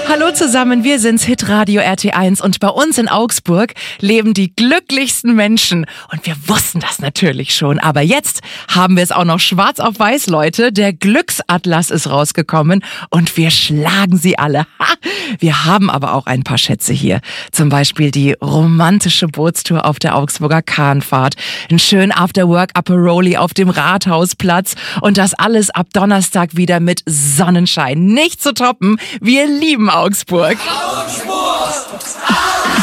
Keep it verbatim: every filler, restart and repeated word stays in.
Hallo zusammen, wir sind's Hitradio R T eins und bei uns in Augsburg leben die glücklichsten Menschen. Und wir wussten das natürlich schon, aber jetzt haben wir es auch noch schwarz auf weiß, Leute. Der Glücksatlas ist rausgekommen und wir schlagen sie alle. Ha! Wir haben aber auch ein paar Schätze hier. Zum Beispiel die romantische Bootstour auf der Augsburger Kahnfahrt, einen schönen After-Work-Aperoli auf dem Rathausplatz und das alles ab Donnerstag wieder mit Sonnenschein. Nicht zu toppen. Wir lieben Augsburg. Augsburg!